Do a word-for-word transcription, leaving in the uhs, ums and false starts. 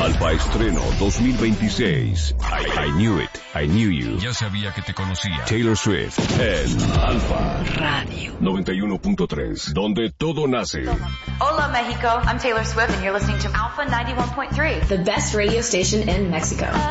Alfa Estreno dos mil veintiséis. I, I Knew It, I Knew You. Ya sabía que te conocía. Taylor Swift en Alfa Radio noventa y uno punto tres, donde todo nace. Hola, Mexico. I'm Taylor Swift, and you're listening to Alpha ninety-one point three, the best radio station in Mexico.